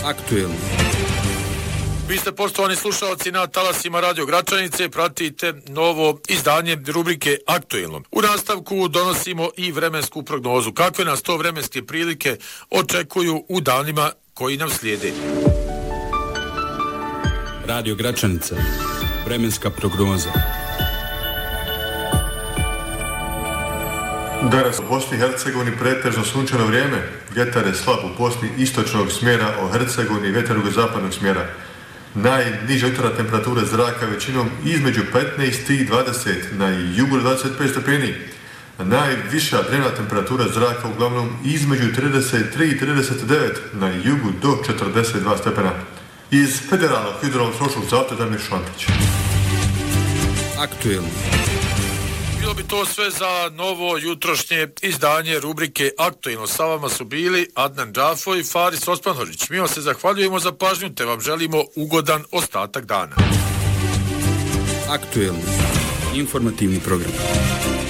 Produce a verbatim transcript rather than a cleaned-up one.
Aktuelno. Vi ste, poštovani slušalci, na talasima Radio Gračanice, pratite novo izdanje rubrike Aktuelno. U nastavku donosimo i vremensku prognozu. Kakve nas to vremenske prilike očekuju u danima koji nam slijede? Radio Gračanica. Vremenska prognoza. Danas u Bosni i Hercegovini pretežno sunčano vrijeme. Vjetar je slab u Bosni istočnog smjera, o Hercegovini i vjetar jugozapadnog smjera. Najniža jutarnja temperatura zraka većinom između petnaest i dvadeset, na jugu dvadeset pet stepeni. Najviša dnevna temperatura zraka uglavnom između trideset tri i trideset devet, na jugu do četrdeset dva stepena. Iz Federalnog hidrometeorološkog zavoda Damir Šantić. Aktuelno. Bilo bi to sve za novo jutrošnje izdanje rubrike Aktuelno. Sa vama su bili Adnan Džafo i Faris Osmanović. Mi vam se zahvaljujemo za pažnju te vam želimo ugodan ostatak dana. Aktuelno. Informativni program.